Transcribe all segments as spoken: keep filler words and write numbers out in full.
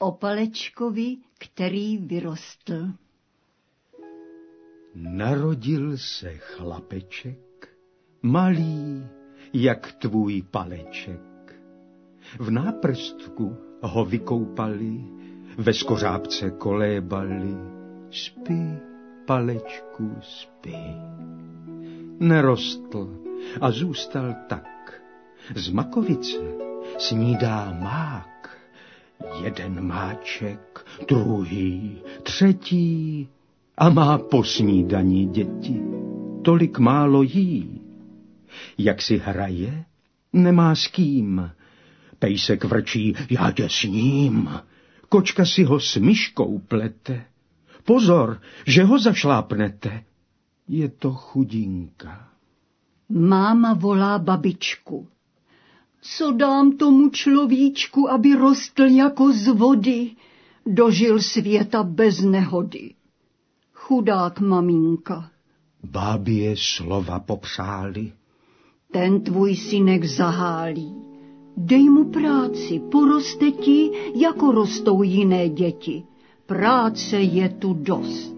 O Palečkovi, který vyrostl. Narodil se chlapeček, malý jak tvůj paleček. V náprstku ho vykoupali, ve skořápce kolébali. Spí, Palečku, spí. Nerostl a zůstal tak. Z makovice snídá mák. Jeden máček, druhý, třetí a má po snídani děti. Tolik málo jí. Jak si hraje, nemá s kým. Pejsek vrčí, já tě sním. Kočka si ho s myškou plete. Pozor, že ho zašlápnete. Je to chudinka. Máma volá babičku. Co dám tomu človíčku, aby rostl jako z vody, dožil světa bez nehody. Chudák maminka. Bábě slova popřáli. Ten tvůj synek zahálí. Dej mu práci, poroste ti, jako rostou jiné děti. Práce je tu dost.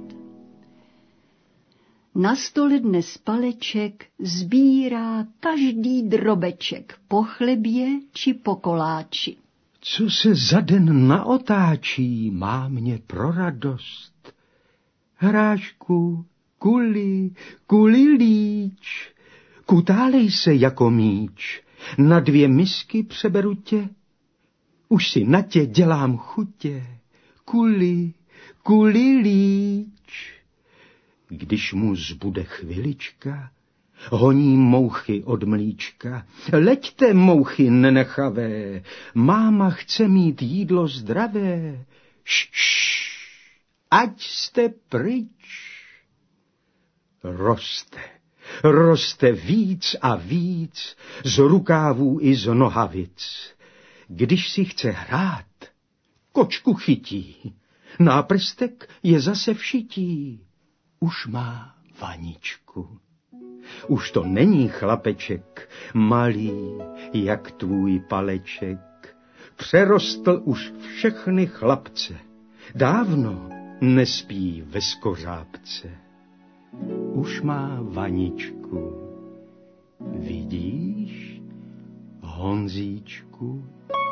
Na stole dnes Paleček sbírá každý drobeček po chlebě či po koláči. Co se za den naotáčí, má mě pro radost. Hrášku, kuli, kulilíč, kutálej se jako míč, na dvě misky přeberu tě, už si na tě dělám chutě, kuli, kulilíč. Když mu zbude chvilička, honí mouchy od mlíčka. Leďte, mouchy nenechavé, máma chce mít jídlo zdravé. Šš, ať jste pryč. Roste, roste víc a víc, z rukávů i z nohavic. Když si chce hrát, kočku chytí, náprstek je zase všití. Už má vaničku. Už to není chlapeček, malý jak tvůj Paleček. Přerostl už všechny chlapce, dávno nespí ve skořápce. Už má vaničku. Vidíš, Honzíčku?